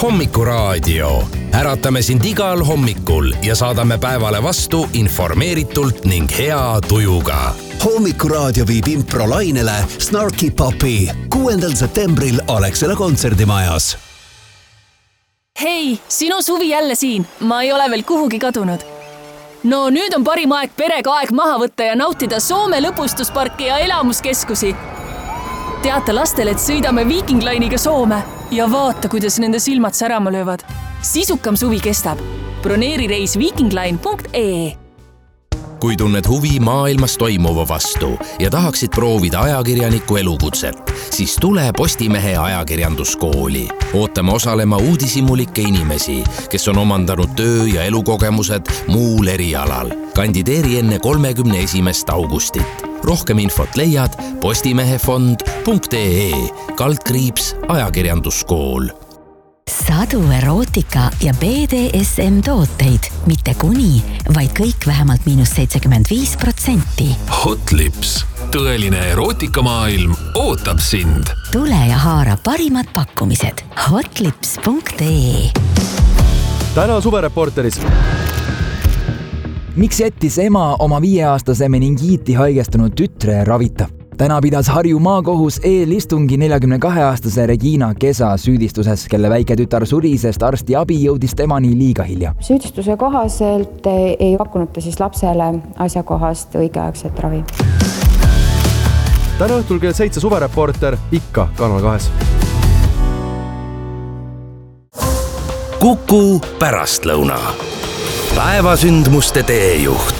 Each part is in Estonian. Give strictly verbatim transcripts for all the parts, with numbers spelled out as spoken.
Hommikuraadio. Äratame sind igal hommikul ja saadame päevale vastu informeeritult ning hea tujuga. Hommikuraadio viib improlainele Snarky Puppy kuuendal septembril Alexela kontserdimajas. Hei, sinu suvi jälle siin. Ma ei ole veel kuhugi kadunud. No nüüd on parim aeg perega aeg maha võtta ja nautida Soome lõbustusparki ja elamuskeskusi. Teata lastele, et sõidame Viking Line'iga Soome ja vaata, kuidas nende silmad särama löövad. Sisukam suvi kestab. Broneeri reis vikingline punkt ee. Kui tunned huvi maailmas toimuva vastu ja tahaksid proovida ajakirjaniku elukutset, siis tule Postimehe ajakirjanduskooli. Ootame osalema uudishimulike inimesi, kes on omandanud töö- ja elukogemused muul erialal. Kandideeri enne kolmekümne esimest augustit. Rohkem infot leiad postimehefond punkt ee kaldkriips ajakirjanduskool. Sadu erootika ja B D S M tooteid, mitte kuni, vaid kõik vähemalt miinus seitsekümmend viis protsenti. Hotlips, tõeline erootikamaailm ootab sind. Tule ja haara parimad pakkumised. hotlips punkt ee. Täna suvereporteris. Miks jättis ema oma viieaastase meningiiti haigestunud tütre ravita? Täna pidas Harju maakohus eelistungi neljakümne kahe aastase Regina Kesa süüdistuses, kelle väike tütar suri, sest arsti abi jõudis temani liiga hilja. Süüdistuse kohaselt ei pakkunud ta siis lapsele asjakohast õigeaegset ravi. Täna õhtul kell seitse suvereporter ikka Kanal kahes. Kuku pärastlõuna. Päevasündmuste teejuht.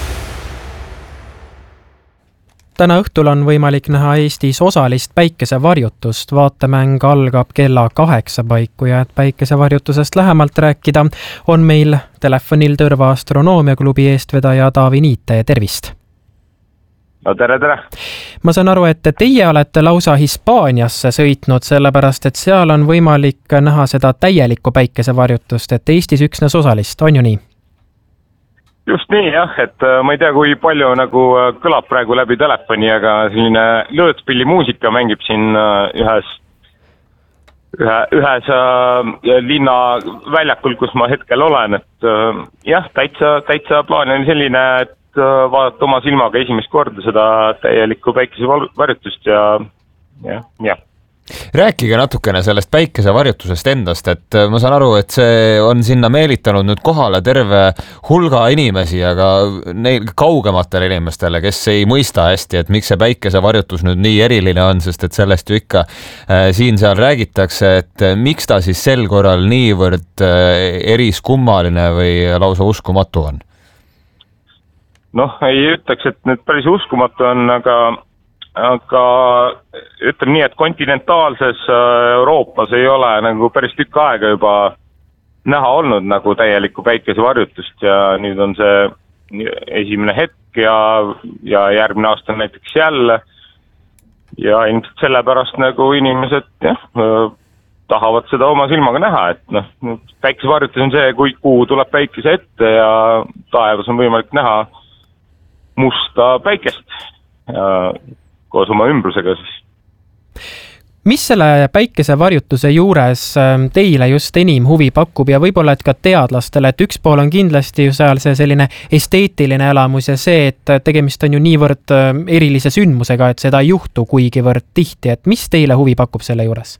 Täna õhtul on võimalik näha Eestis osalist päikesevarjutust. Vaatemäng algab kella kaheksa paiku ja et päikesevarjutusest lähemalt rääkida, on meil telefonil Tõrva astronoomiaklubi eestvedaja Taavi Niite. Tervist! No tere, tere! Ma saan aru, et teie olete lausa Hispaaniasse sõitnud, sellepärast et seal on võimalik näha seda täielikku päikesevarjutust, et Eestis üksnes osalist, on ju nii? Just nii, jah, et ma ei tea, kui palju nagu kõlab praegu läbi telefoni, aga selline lõõtspilli muusika mängib siin ühes, ühe, ühes linna väljakul, kus ma hetkel olen, et jah, täitsa, täitsa plaan on selline, et vaadata oma silmaga esimest korda seda täielikku päikesevarjutust ja jah, jah. Rääkige natukene sellest päikesevarjutusest endast, et ma saan aru, et see on sinna meelitanud nüüd kohale terve hulga inimesi, aga neil kaugematele inimestele, kes ei mõista hästi, et miks see päikesevarjutus nüüd nii eriline on, sest et sellest ju ikka äh, siin seal räägitakse, et miks ta siis sel korral niivõrd äh, eriskummaline või lausa uskumatu on? Noh, ei ütleks, et nüüd päris uskumatu on, aga aga ütleme nii, et kontinentaalses Euroopas ei ole nagu päris tükk aega juba näha olnud nagu täielikku päikesevarjutust ja nüüd on see esimene hetk ja, ja järgmine aasta on näiteks jälle ja ilmselt sellepärast nagu inimesed jah, tahavad seda oma silmaga näha, et noh, päikesevarjutus on see, kui kuu tuleb päikese ette ja taevas on võimalik näha musta päikest ja koos oma ümbrusega siis. Mis selle päikesevarjutuse juures teile just enim huvi pakub ja võib-olla et ka teadlastele, et üks pool on kindlasti ju seal see selline esteetiline elamus ja see, et tegemist on ju niivõrd erilise sündmusega, et seda ei juhtu kuigivõrd tihti, et mis teile huvi pakub selle juures?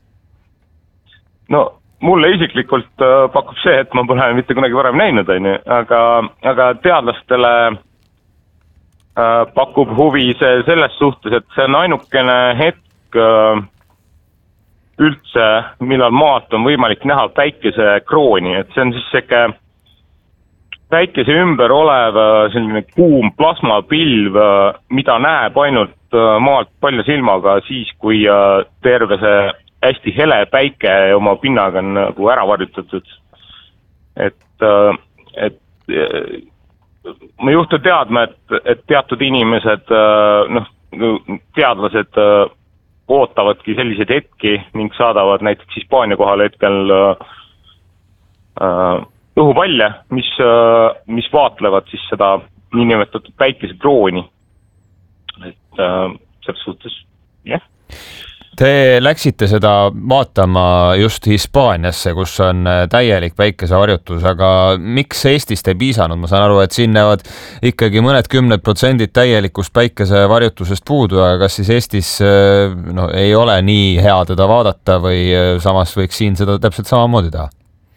No mulle isiklikult pakub see, et ma pole mitte kunagi varem näinud, aga, aga teadlastele pakub huvi see selles suhtes, et see on ainukene hetk üldse, millal maalt on võimalik näha päikese krooni, et see on siis seke päikese ümber olev selline kuum plasmapilv, mida näeb ainult maalt palja silmaga siis, kui terve see hästi hele päike oma pinnaga on nagu ära varjutatud. Et, et ma juhtu teadma, et, et teatud inimesed, noh, teadlased ootavadki selliseid hetki ning saadavad näiteks Hispaania kohale hetkel äh, õhupalle, mis, mis vaatlevad siis seda niinimetatud päikesekrooni. Et äh, selles suhtes, jah. Te läksite seda vaatama just Hispaaniasse, kus on täielik päikesevarjutus, aga miks Eestist ei piisanud? Ma saan aru, et siin näevad ikkagi mõned kümned protsendid täielikust päikesevarjutusest puudu, aga kas siis Eestis no, ei ole nii hea teda vaadata või samas võiks siin seda täpselt samamoodi teha?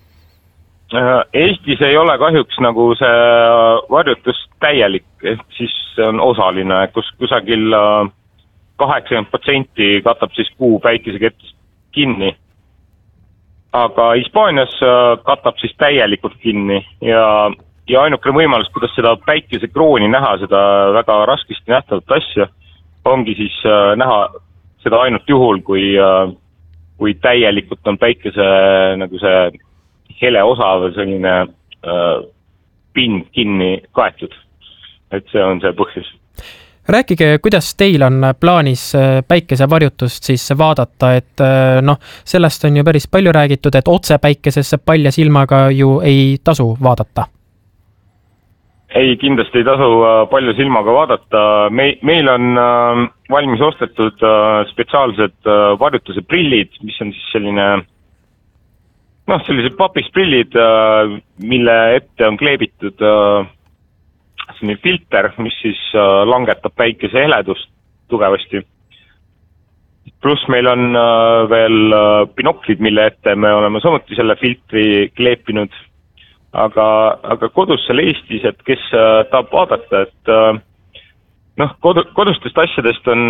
Eestis ei ole kahjuks nagu see varjutus täielik, ehk siis on osaline, kus kusagil kaheksakümmend protsenti katab siis kuu päikesekettist kinni. Aga Hispaanias katab siis täielikult kinni ja, ja ainukene võimalus, kuidas seda päikesekrooni näha, seda väga raskesti nähtavat asja, ongi siis näha seda ainult juhul, kui, kui täielikult on päikese nagu see hele osa või selline äh, pind kinni kaetud. Et see on see põhjus. Rääkige, kuidas teil on plaanis päikesevarjutust siis vaadata, et noh, sellest on ju päris palju räägitud, et otse päikesesse palja silmaga ju ei tasu vaadata. Ei, kindlasti ei tasu palju silmaga vaadata. Me, meil on valmis ostetud spetsiaalsed varjutuse prillid, mis on siis selline, noh, sellised papisprillid, mille ette on kleebitud selline filter, mis siis langetab päikese heledust tugevasti. Pluss meil on veel binoklid, mille ette me oleme samuti selle filtri kleepinud. Aga, aga kodus seal Eestis, et kes tahab vaadata, et noh, kodu, kodustest asjadest on,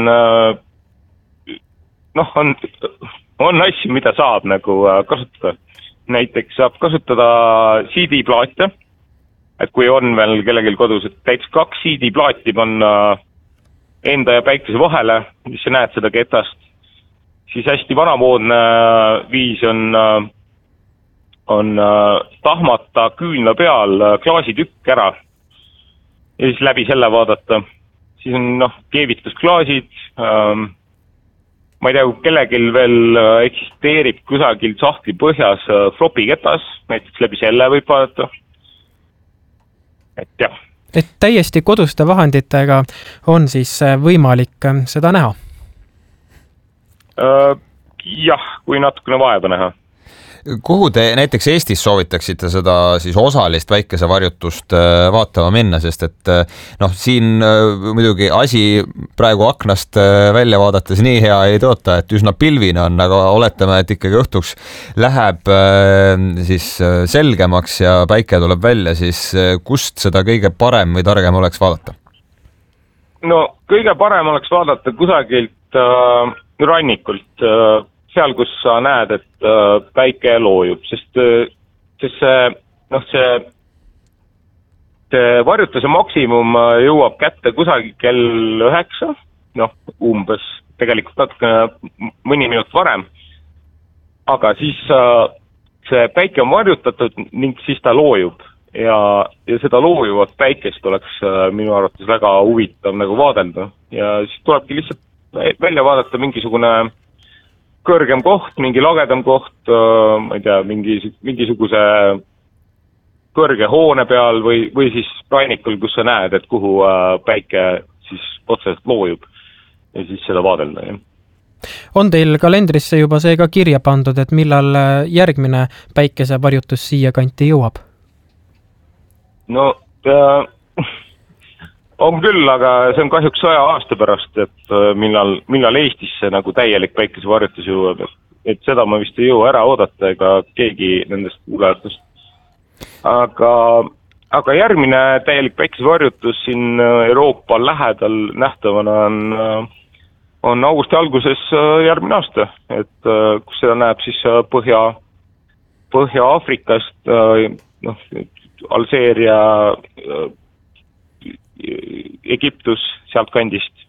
noh, on, on asju, mida saab nagu kasutada. Näiteks saab kasutada C D-plaate, et kui on veel kellelgi kodus, et täitsa kaks C D-plaati panna enda ja päikese vahele, mis sa näed seda ketast, siis hästi vanamoodne viis on, on tahmata küünla peal klaasitükk ära ja siis läbi selle vaadata. Siis on noh, keevitusklaasid, ähm, ma ei tea, kui kellelgi veel eksisteerib kusagil sahtli põhjas flopi ketas, näiteks läbi selle võib vaadata. Et jah. Et täiesti koduste vahenditega on siis võimalik seda näha? Äh, jah, kui natukene vaeva näha. Kuhu te näiteks Eestis soovitaksite seda siis osalist päikesevarjutust vaatama minna, sest et noh, siin muidugi asi praegu aknast välja vaadates nii hea ei toota, et üsna pilvine on, aga oletame, et ikkagi õhtuks läheb siis selgemaks ja päike tuleb välja, siis kust seda kõige parem või targem oleks vaadata? No kõige parem oleks vaadata kusagilt äh, rannikult äh, seal, kus sa näed, et äh, päike loojub, sest, sest see, noh, see, see varjutuse maksimum jõuab kätte kusagil kell üheksa, noh, umbes tegelikult natukene mõni minut varem, aga siis äh, see päike on varjutatud ning siis ta loojub ja, ja seda loojuvat päikest oleks äh, minu arvates väga huvitav nagu vaadelda ja siis tulebki lihtsalt välja vaadata mingisugune kõrgem koht, mingi lagedam koht, ma ei tea, mingi, mingisuguse kõrge hoone peal või, või siis rannikul, kus sa näed, et kuhu päike siis otseselt loojub ja siis seda vaadelda. Ja. On teil kalendrisse juba see ka kirja pandud, et millal järgmine päikesevarjutus siia kanti jõuab? No, äh, on küll, aga see on kahjuks saja aasta pärast, et millal, millal Eestisse nagu täielik päikesevarjutus jõuab. Et seda ma vist ei jõua ära oodata ega keegi nendest kuulajatust. Aga, aga järgmine täielik päikesevarjutus siin Euroopa lähedal nähtavana on, on augusti alguses järgmine aasta. Et kus seda näeb siis Põhja, Põhja-Afrikast, noh, Alseeria, Egiptus, sealt kandist.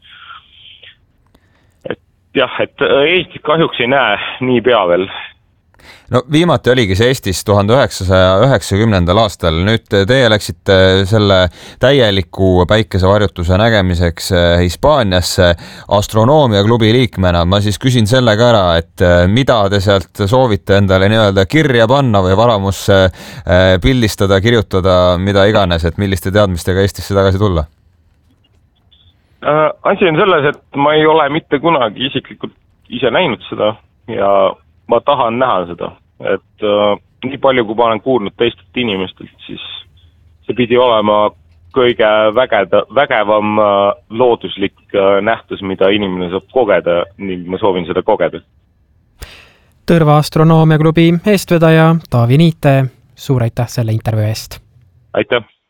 Et jah, et Eestis kahjuks ei näe nii pea veel. No viimati oligi see Eestis tuhande üheksasaja üheksakümnendal aastal. Nüüd teie läksite selle täieliku päikesevarjutuse nägemiseks Hispaaniasse astronoomiaklubi liikmena. Ma siis küsin selle ka ära, et mida te sealt soovite endale nii-öelda kirja panna või varamusse pildistada, kirjutada, mida iganes, et milliste teadmistega Eestisse tagasi tulla? Asi on selles, et ma ei ole mitte kunagi isiklikult ise näinud seda ja ma tahan näha seda, et äh, nii palju, kui ma olen kuulnud teistelt inimestelt, siis see pidi olema kõige vägeda, vägevam äh, looduslik äh, nähtus, mida inimene saab kogeda, ning ma soovin seda kogeda. Tõrva Astronoomiaklubi eestvedaja Taavi Niite, suur aitäh selle intervjuu eest! Aitäh!